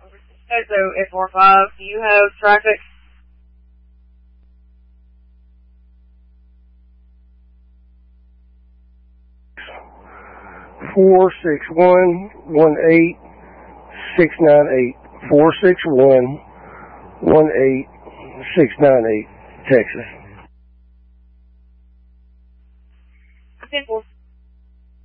So 845, do you have traffic? Four 6918698 461-18698, Texas. Okay, well,